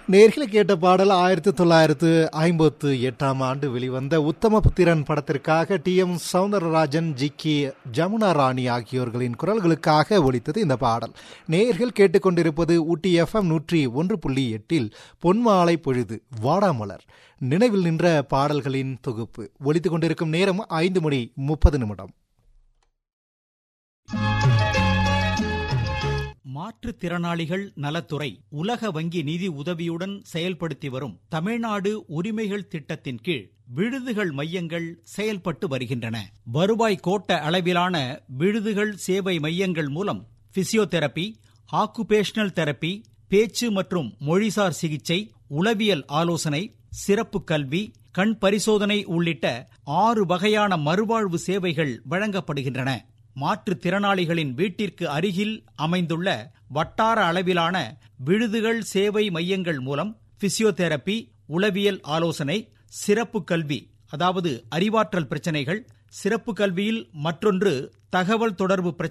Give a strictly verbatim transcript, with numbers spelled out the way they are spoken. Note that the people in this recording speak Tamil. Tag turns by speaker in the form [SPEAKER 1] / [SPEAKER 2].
[SPEAKER 1] நேர்களை கேட்ட பாடல் ஆயிரத்தி தொள்ளாயிரத்து ஐம்பத்து எட்டாம் ஆண்டு வெளிவந்த உத்தமபுத்திரன் படத்திற்காக D M Soundararajan, G K Jamuna ராணி ஆகியோர்களின் குரல்களுக்காக ஒலித்தது இந்த பாடல். நேர்கள் கேட்டுக்கொண்டிருப்பது ஊட்டி எஃப் எம் நூற்றி ஒன்று புள்ளி எட்டில் பொன்மாலை பொழுது வாடாமலர் நினைவில் நின்ற பாடல்களின் தொகுப்பு. ஒலித்துக் கொண்டிருக்கும் நேரம் ஐந்து மணி முப்பது நிமிடம்.
[SPEAKER 2] மாற்றுத்திறனாளிகள் நலத்துறை உலக வங்கி நிதி உதவியுடன் செயல்படுத்தி வரும் தமிழ்நாடு உரிமைகள் திட்டத்தின் கீழ் விடுதிகள் மையங்கள் செயல்பட்டு வருகின்றன. வருவாய் கோட்ட அளவிலான விடுதிகள் சேவை மையங்கள் மூலம் பிசியோதெரபி, ஆக்குபேஷனல் தெரபி, பேச்சு மற்றும் மொழிசார் சிகிச்சை, உளவியல் ஆலோசனை, சிறப்பு கல்வி, கண் பரிசோதனை உள்ளிட்ட ஆறு வகையான மறுவாழ்வு சேவைகள் வழங்கப்படுகின்றன. மாற்றுத்திறனாளிகளின் வீட்டிற்கு அருகில் அமைந்துள்ள வட்டார அளவிலான விடுதிகள் சேவை மையங்கள் மூலம் பிசியோதெரபி, உளவியல் ஆலோசனை, சிறப்பு கல்வி அதாவது அறிவாற்றல் பிரச்சனைகள், சிறப்பு கல்வியில் மற்றொன்று தகவல் தொடர்பு பிரச்சனை